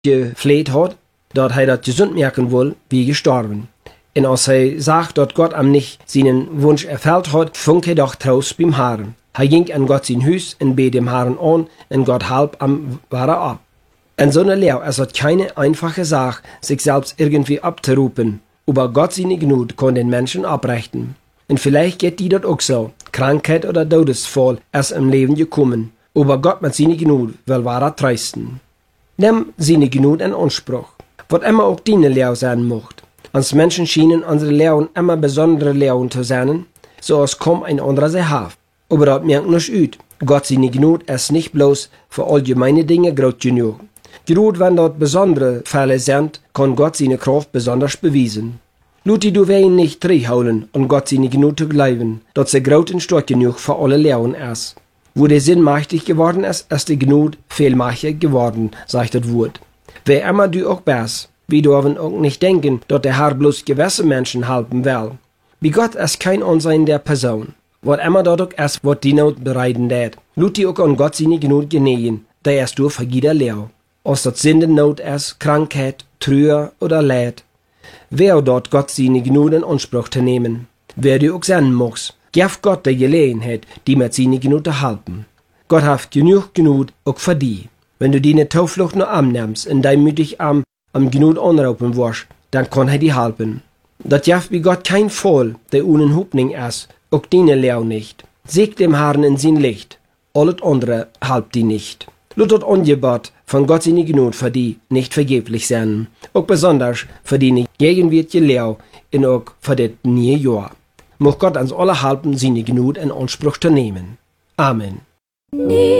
gefleht hat, dat hij dat gesund merken will, wie gestorben. En als hij sagt, dat Gott am nicht seinen Wunsch erfüllt hat, funk hij doch Trost beim Herrn. Hij ging an Gott sein Huis en bet dem Herrn an, en Gott halb am war ab. En so eine Lehre, es hat keine einfache Sache, sich selbst irgendwie abzurufen. Aber Gott seine Gnade kann den Menschen abrichten. Und vielleicht geht die dort auch so. Krankheit oder Todesfall ist im Leben gekommen. Aber Gott mit seiner Gnade will wahrer trösten. Nimm seine Gnade in Anspruch. Was immer auch deine Lehre sein mocht. Uns Menschen schienen unsere Lehren immer besondere Lehren zu sein, so als kaum ein anderer sie hat. Aber das merkt nicht aus. Gott seine Gnade ist nicht bloß für allgemeine Dinge groß genug. Gerade wenn dort besondere Fälle sind, kann Gott seine Kraft besonders beweisen. Luti, du ihn nicht holen und Gott seine Gnade zu glauben, dass sie groß und stark genug für alle Lehren ist. Wo der Sinn mächtig geworden ist, ist die Gnade fehlmächtig geworden, sagt das Wort. Wer immer du auch bist, wir dürfen auch nicht denken, dass der Herr bloß gewisse Menschen helfen will. Bei Gott ist kein Ansehen der Person. Was immer dort auch ist, was die Not bereiten wird. Luti auch an Gott seine Gnade genähen, der ist durch für jeder Lehre. Als das Sündennot ist, Krankheit, Trühe oder Leid. Wer dort Gott seine Gnade in Anspruch zu nehmen. Wer du auch sein magst, gib Gott die Gelegenheit, die mit seiner Gnade zu halten. Gott hat genug Gnade auch für die. Wenn du deine Tauflucht nur annimmst und dein mütig am Gnade anrufen wirst, dann kann er dir helfen. Das gibt wie Gott kein Fall, der ohne Hoffnung ist, auch deine Lehre nicht. Sieg dem Herrn in sein Licht, alles andere halbt die nicht. Lut das Angebot von Gott seine Gnade für die nicht vergeblich sein, auch besonders für die gegenwärtige Lehre und auch für das neue Jahr. Mag Gott uns alle helfen, seine Gnade in Anspruch zu nehmen. Amen.